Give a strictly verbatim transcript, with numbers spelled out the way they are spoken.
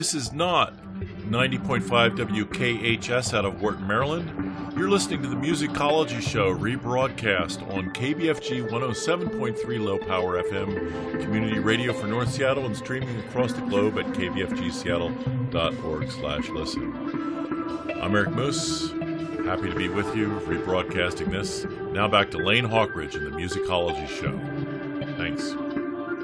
This is not ninety point five W K H S out of Wharton, Maryland. You're listening to the Musicology Show, rebroadcast on K B F G one oh seven point three Low Power F M, community radio for North Seattle, and streaming across the globe at k b f g seattle dot org slash listen. I'm Eric Moose, happy to be with you, rebroadcasting this. Now back to Lane Hawkridge and the Musicology Show. Thanks.